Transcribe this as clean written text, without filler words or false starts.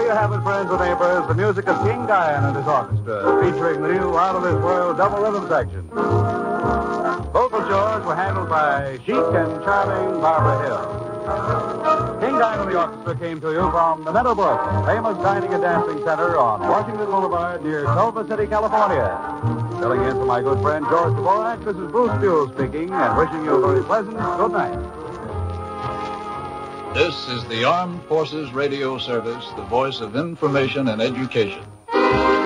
you have it, friends and neighbors, the music of King Diane and his orchestra, featuring the new out-of-this-world double rhythm section. Vocal chords were handled by chic and charming Barbara Hill. King Diane and the orchestra came to you from the Meadowbrook, famous dining and dancing center on Washington Boulevard near Culver City, California. Filling in for my good friend George Dvorak, this is Bruce Buell speaking and wishing you a very pleasant good night. This is the Armed Forces Radio Service, the voice of information and education.